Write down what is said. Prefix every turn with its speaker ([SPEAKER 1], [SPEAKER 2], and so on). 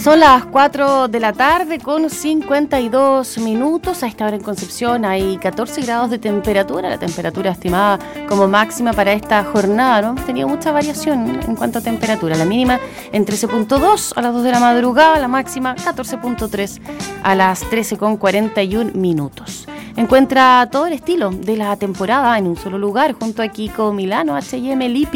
[SPEAKER 1] Son las 4 de la tarde con 52 minutos. A esta hora en Concepción hay 14 grados de temperatura. La temperatura estimada como máxima para esta jornada. No hemos tenido mucha variación en cuanto a temperatura. La mínima en 13.2 a las 2 de la madrugada. La máxima 14.3 a las 13.41 minutos. Encuentra todo el estilo de la temporada en un solo lugar junto a Kiko Milano, H&M, Lipi,